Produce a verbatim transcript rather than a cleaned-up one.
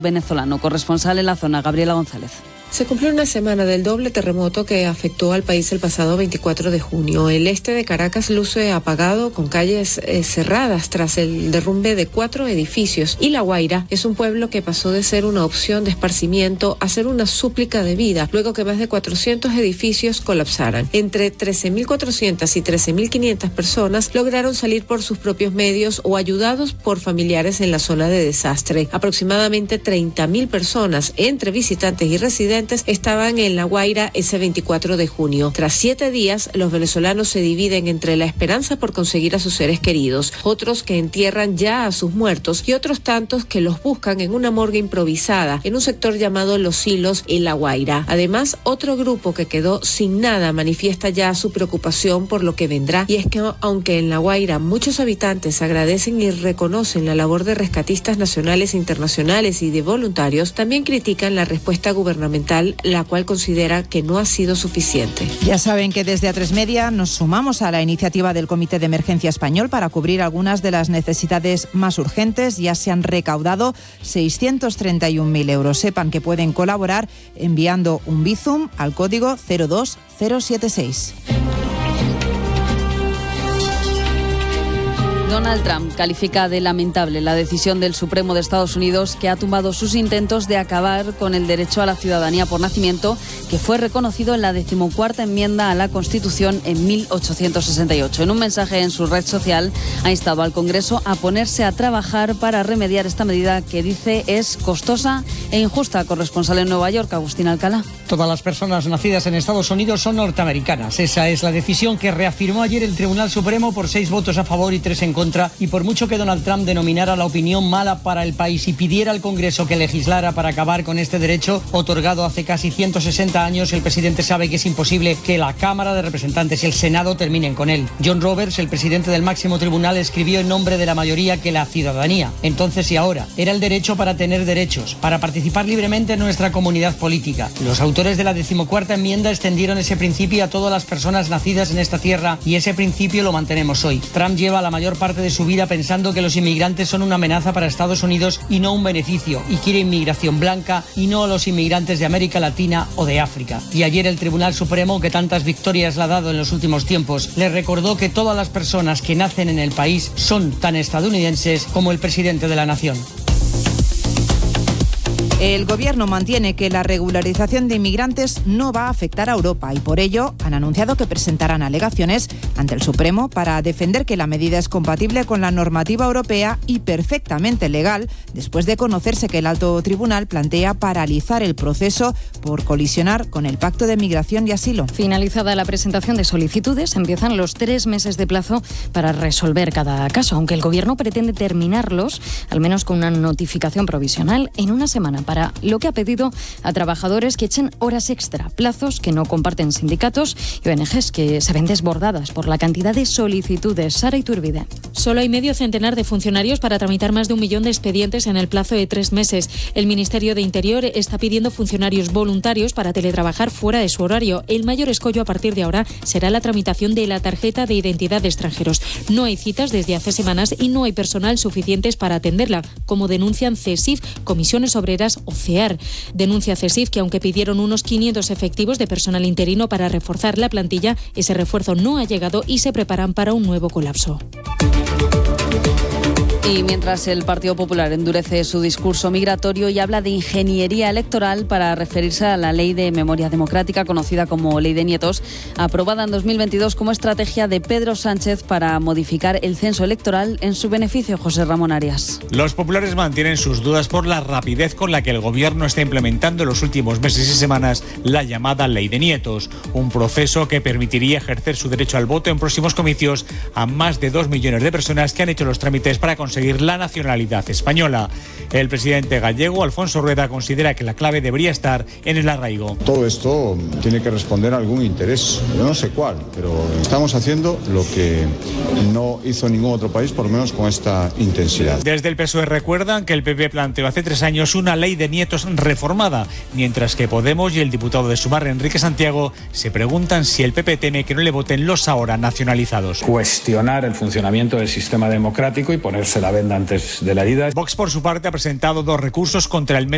venezolano. Corresponsal en la zona, Gabriela González. Se cumplió una semana del doble terremoto que afectó al país el pasado veinticuatro de junio. El este de Caracas luce apagado, con calles eh, cerradas tras el derrumbe de cuatro edificios. Y La Guaira es un pueblo que pasó de ser una opción de esparcimiento a ser una súplica de vida, luego que más de cuatrocientos edificios colapsaran. Entre trece mil cuatrocientas y trece mil quinientas personas lograron salir por sus propios medios o ayudados por familiares en la zona de desastre. Aproximadamente treinta mil personas, entre visitantes y residentes, estaban en La Guaira ese veinticuatro de junio. Tras siete días, los venezolanos se dividen entre la esperanza por conseguir a sus seres queridos, otros que entierran ya a sus muertos y otros tantos que los buscan en una morgue improvisada en un sector llamado Los Silos en La Guaira. Además, otro grupo que quedó sin nada manifiesta ya su preocupación por lo que vendrá, y es que aunque en La Guaira muchos habitantes agradecen y reconocen la labor de rescatistas nacionales e internacionales y de voluntarios, también critican la respuesta gubernamental, la cual considera que no ha sido suficiente. Ya saben que desde A tres Media nos sumamos a la iniciativa del Comité de Emergencia Español para cubrir algunas de las necesidades más urgentes. Ya se han recaudado seiscientos treinta y un mil euros. Sepan que pueden colaborar enviando un Bizum al código cero dos cero siete seis. Donald Trump califica de lamentable la decisión del Supremo de Estados Unidos, que ha tumbado sus intentos de acabar con el derecho a la ciudadanía por nacimiento, que fue reconocido en la decimocuarta enmienda a la Constitución en mil ochocientos sesenta y ocho. En un mensaje en su red social, ha instado al Congreso a ponerse a trabajar para remediar esta medida que dice es costosa e injusta. Corresponsal en Nueva York, Agustín Alcalá. Todas las personas nacidas en Estados Unidos son norteamericanas. Esa es la decisión que reafirmó ayer el Tribunal Supremo por seis votos a favor y tres en contra. Contra, y por mucho que Donald Trump denominara la opinión mala para el país y pidiera al Congreso que legislara para acabar con este derecho otorgado hace casi ciento sesenta años, el presidente sabe que es imposible que la Cámara de Representantes y el Senado terminen con él. John Roberts, el presidente del máximo tribunal, escribió en nombre de la mayoría que la ciudadanía, entonces y ahora, era el derecho para tener derechos, para participar libremente en nuestra comunidad política. Los autores de la decimocuarta enmienda extendieron ese principio a todas las personas nacidas en esta tierra, y ese principio lo mantenemos hoy. Trump lleva la mayor parte de su vida pensando que los inmigrantes son una amenaza para Estados Unidos y no un beneficio, y quiere inmigración blanca y no a los inmigrantes de América Latina o de África. Y ayer el Tribunal Supremo, que tantas victorias le ha dado en los últimos tiempos, le recordó que todas las personas que nacen en el país son tan estadounidenses como el presidente de la nación. El Gobierno mantiene que la regularización de inmigrantes no va a afectar a Europa y por ello han anunciado que presentarán alegaciones ante el Supremo para defender que la medida es compatible con la normativa europea y perfectamente legal, después de conocerse que el alto tribunal plantea paralizar el proceso por colisionar con el Pacto de Migración y Asilo. Finalizada la presentación de solicitudes, empiezan los tres meses de plazo para resolver cada caso, aunque el Gobierno pretende terminarlos, al menos con una notificación provisional, en una semana, para lo que ha pedido a trabajadores que echen horas extra, plazos que no comparten sindicatos y O N Ges que se ven desbordadas por la cantidad de solicitudes. Sara Iturbide. Solo hay medio centenar de funcionarios para tramitar más de un millón de expedientes en el plazo de tres meses. El Ministerio de Interior está pidiendo funcionarios voluntarios para teletrabajar fuera de su horario. El mayor escollo a partir de ahora será la tramitación de la tarjeta de identidad de extranjeros. No hay citas desde hace semanas y no hay personal suficientes para atenderla, como denuncian CESIF, Comisiones Obreras o C E A R. Denuncia CESIF que aunque pidieron unos quinientos efectivos de personal interino para reforzar la plantilla, ese refuerzo no ha llegado y se preparan para un nuevo colapso. Y mientras el Partido Popular endurece su discurso migratorio y habla de ingeniería electoral para referirse a la Ley de Memoria Democrática, conocida como Ley de Nietos, aprobada en dos mil veintidós como estrategia de Pedro Sánchez para modificar el censo electoral en su beneficio. José Ramón Arias. Los populares mantienen sus dudas por la rapidez con la que el Gobierno está implementando en los últimos meses y semanas la llamada Ley de Nietos, un proceso que permitiría ejercer su derecho al voto en próximos comicios a más de dos millones de personas que han hecho los trámites para conseguir conseguir la nacionalidad española. El presidente gallego, Alfonso Rueda, considera que la clave debería estar en el arraigo. Todo esto tiene que responder a algún interés, yo no sé cuál, pero estamos haciendo lo que no hizo ningún otro país, por lo menos con esta intensidad. Desde el P S O E recuerdan que el P P planteó hace tres años una ley de nietos reformada, mientras que Podemos y el diputado de Sumar, Enrique Santiago, se preguntan si el P P teme que no le voten los ahora nacionalizados. Cuestionar el funcionamiento del sistema democrático y ponerse la venda antes de la herida. Vox, por su parte, ha presentado dos recursos contra el método